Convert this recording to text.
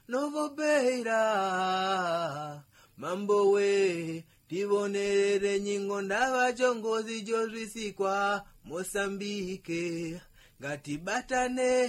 novobeira mambo we tivonerere nyingo ndavachongozi jozvisikwa Mosambike ngatibatane